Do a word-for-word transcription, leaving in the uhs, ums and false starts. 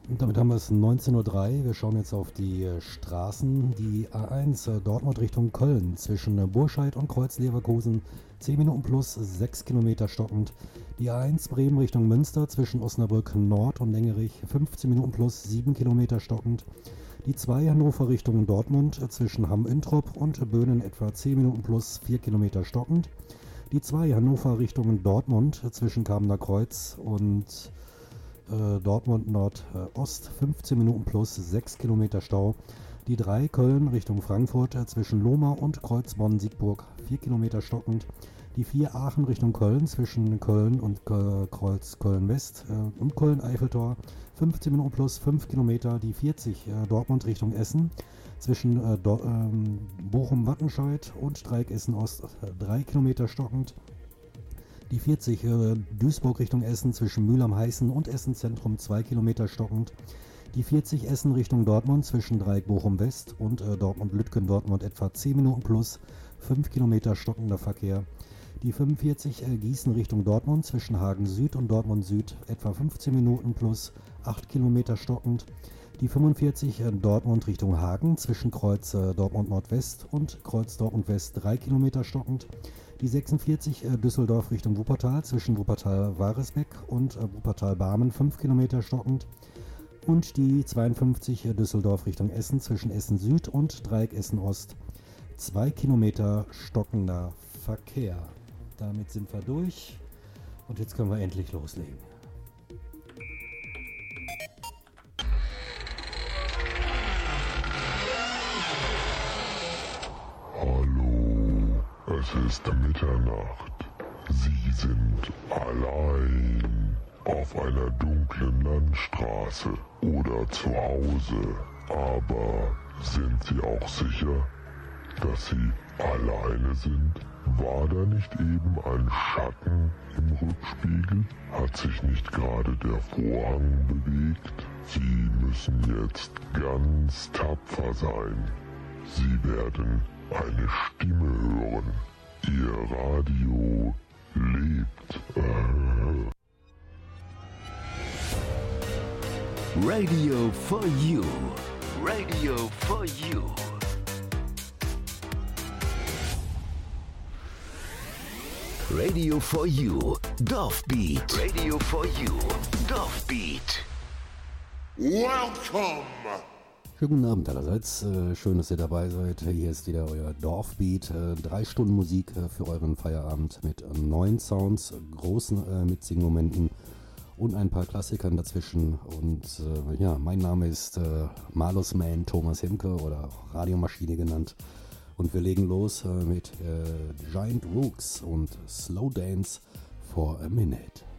Und damit haben wir es neunzehn Uhr drei. Wir schauen jetzt auf die äh, Straßen. Die A eins äh, Dortmund Richtung Köln zwischen äh, Burscheid und Kreuz-Leverkusen zehn Minuten plus sechs Kilometer stockend. Die A eins Bremen Richtung Münster zwischen Osnabrück Nord und Lengerich fünfzehn Minuten plus sieben Kilometer stockend. Die zwei Hannover Richtung Dortmund äh, zwischen Hamm-Introp und Böhnen etwa zehn Minuten plus vier Kilometer stockend. Die zwei Hannover Richtung Dortmund äh, zwischen Kamener Kreuz und Dortmund Nordost fünfzehn Minuten plus sechs Kilometer Stau. Die drei Köln Richtung Frankfurt zwischen Lohmar und Kreuzbonn-Siegburg vier Kilometer stockend. Die vier Aachen Richtung Köln zwischen Köln und Kreuz Köln-West äh, und Köln-Eiffeltor fünfzehn Minuten plus fünf Kilometer. Die vierzig äh, Dortmund Richtung Essen zwischen äh, Do- ähm, Bochum-Wattenscheid und Dreieck Essen-Ost äh, drei Kilometer stockend. Die vierzig äh, Duisburg Richtung Essen zwischen Mühl am Heißen und Essen Zentrum zwei Kilometer stockend. Die vierzig Essen Richtung Dortmund zwischen Dreieck Bochum West und äh, Dortmund Lütgen Dortmund etwa zehn Minuten plus fünf Kilometer stockender Verkehr. Die fünfundvierzig äh, Gießen Richtung Dortmund zwischen Hagen Süd und Dortmund Süd etwa fünfzehn Minuten plus acht Kilometer stockend. Die fünfundvierzig äh, Dortmund Richtung Hagen zwischen Kreuz äh, Dortmund Nordwest und Kreuz Dortmund West drei Kilometer stockend. Die sechsundvierzig äh, Düsseldorf Richtung Wuppertal zwischen Wuppertal-Waresbeck und äh, Wuppertal-Barmen fünf Kilometer stockend. Und die zweiundfünfzig äh, Düsseldorf Richtung Essen zwischen Essen Süd und Dreieck Essen Ost zwei Kilometer stockender Verkehr. Damit sind wir durch und jetzt können wir endlich loslegen. Hallo, es ist Mitternacht. Sie sind allein auf einer dunklen Landstraße oder zu Hause. Aber sind Sie auch sicher, dass Sie alleine sind? War da nicht eben ein Schatten im Rückspiegel? Hat sich nicht gerade der Vorhang bewegt? Sie müssen jetzt ganz tapfer sein. Sie werden eine Stimme hören. Ihr Radio lebt. Äh. Radio for you. Radio for you. Radio for you. Dorfbeat. Radio for you. Dorfbeat. Welcome! Schönen guten Abend allerseits, äh, schön, dass ihr dabei seid. Hier ist wieder euer Dorfbeat, äh, drei Stunden Musik äh, für euren Feierabend mit äh, neuen Sounds, großen äh, Mitsingmomenten und ein paar Klassikern dazwischen. Und äh, ja, mein Name ist äh, Malus Man Thomas Hemke oder auch Radiomaschine genannt. Und wir legen los äh, mit äh, Giant Rooks und Slow Dance for a Minute.